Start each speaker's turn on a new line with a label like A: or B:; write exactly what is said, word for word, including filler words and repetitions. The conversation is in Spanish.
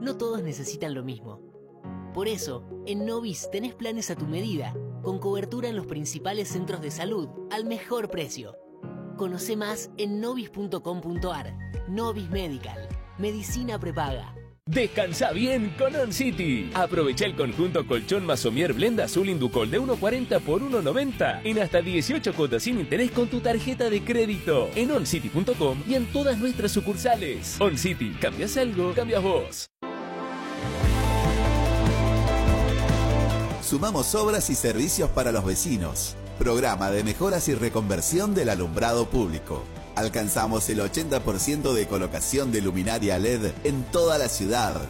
A: no todos necesitan lo mismo. Por eso, en Novis tenés planes a tu medida, con cobertura en los principales centros de salud, al mejor precio. Conoce más en novis punto com punto ar. Novis Medical. Medicina prepaga.
B: Descansa bien con OnCity. Aprovecha el conjunto colchón Masomier Blend Azul Inducol de uno cuarenta por uno noventa en hasta dieciocho cuotas sin interés con tu tarjeta de crédito en oncity punto com y en todas nuestras sucursales. OnCity, cambias algo, cambias vos.
C: Sumamos obras y servicios para los vecinos. Programa de mejoras y reconversión del alumbrado público. Alcanzamos el ochenta por ciento de colocación de luminaria L E D en toda la ciudad.